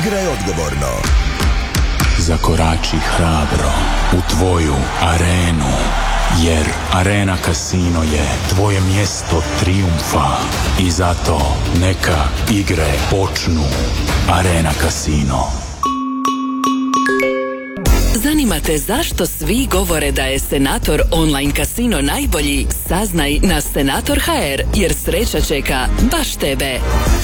Igraj odgovorno. Zakorači hrabro u tvoju arenu, jer Arena Casino je tvoje mjesto trijumfa i zato neka igre počnu. Arena Casino. Zanima te zašto svi govore da je Senator online kasino najbolji? Saznaj na Senator.hr jer sreća čeka baš tebe.